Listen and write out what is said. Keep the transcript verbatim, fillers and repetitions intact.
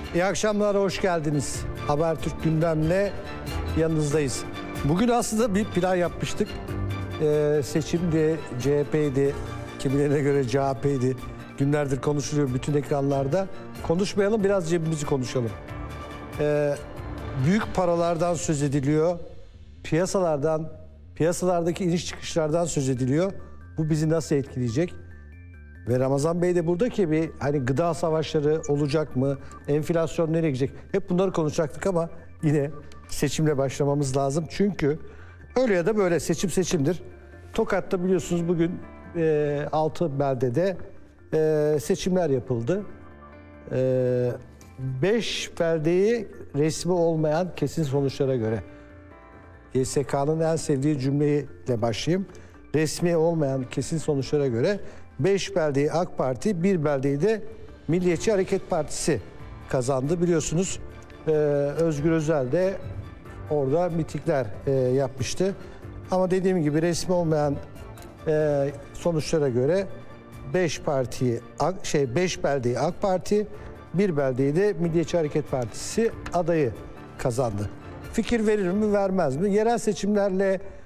İyi akşamlar, hoş geldiniz. Habertürk gündemle yanınızdayız. Bugün aslında bir plan yapmıştık. Ee, seçimdi, C H P'ydi, kimilerine göre C H P'ydi. Günlerdir konuşuluyor bütün ekranlarda. Konuşmayalım, biraz cebimizi konuşalım. Ee, büyük paralardan söz ediliyor. Piyasalardan, piyasalardaki iniş çıkışlardan söz ediliyor. Bu bizi nasıl etkileyecek? Ve Ramazan Bey de burada ki bir hani gıda savaşları olacak mı? Enflasyon nereye gidecek? Hep bunları konuşacaktık ama yine seçimle başlamamız lazım. Çünkü öyle ya da böyle seçim seçimdir. Tokat'ta biliyorsunuz bugün e, altı beldede e, seçimler yapıldı. E, beş beldeyi resmi olmayan kesin sonuçlara göre. Y S K'nın en sevdiği cümleyle başlayayım. Resmi olmayan kesin sonuçlara göre beş beldeyi AK Parti, bir beldeyi de Milliyetçi Hareket Partisi kazandı. Biliyorsunuz e, Özgür Özel de orada mitingler e, yapmıştı. Ama dediğim gibi resmi olmayan e, sonuçlara göre beş partiyi şey beş beldeyi AK Parti, bir beldeyi de Milliyetçi Hareket Partisi adayı kazandı. Fikir verir mi, vermez mi? Yerel seçimlerle